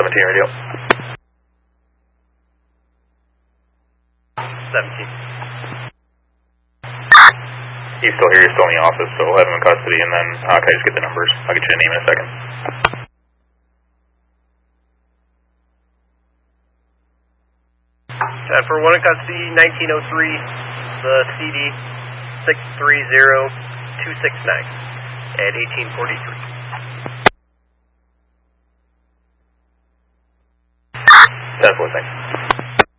17 radio. 17. He's still here, he's still in the office, so we'll have him in custody, and then can I just get the numbers? I'll get you a name in a second. For one in custody, 1903, the CD 630269 at 1843.